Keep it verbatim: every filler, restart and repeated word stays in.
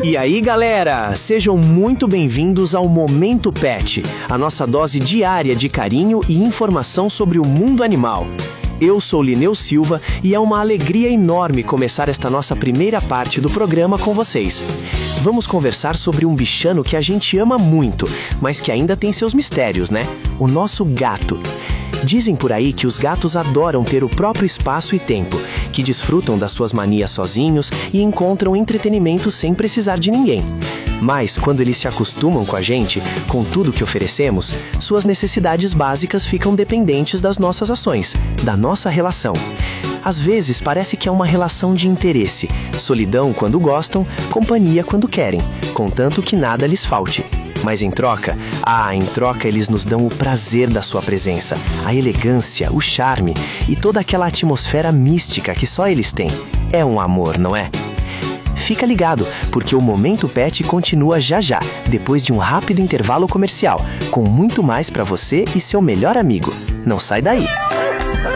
E aí, galera, sejam muito bem-vindos ao Momento Pet, a nossa dose diária de carinho e informação sobre o mundo animal. Eu sou Lineu Silva e é uma alegria enorme começar esta nossa primeira parte do programa com vocês. Vamos conversar sobre um bichano que a gente ama muito, mas que ainda tem seus mistérios, né? O nosso gato. Dizem por aí que os gatos adoram ter o próprio espaço e tempo, que desfrutam das suas manias sozinhos e encontram entretenimento sem precisar de ninguém. Mas, quando eles se acostumam com a gente, com tudo que oferecemos, suas necessidades básicas ficam dependentes das nossas ações, da nossa relação. Às vezes parece que é uma relação de interesse, solidão quando gostam, companhia quando querem, contanto que nada lhes falte. Mas em troca, ah, em troca eles nos dão o prazer da sua presença, a elegância, o charme e toda aquela atmosfera mística que só eles têm. É um amor, não é? Fica ligado, porque o Momento Pet continua já já, depois de um rápido intervalo comercial, com muito mais para você e seu melhor amigo. Não sai daí!